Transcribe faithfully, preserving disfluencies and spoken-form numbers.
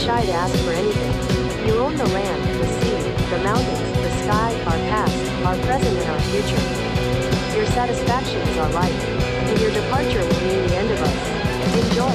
shy to ask for anything. You own the land, the sea, the mountains, the sky, our past, our present and our future. Your satisfaction is our life, and your departure will mean the end of us. Enjoy.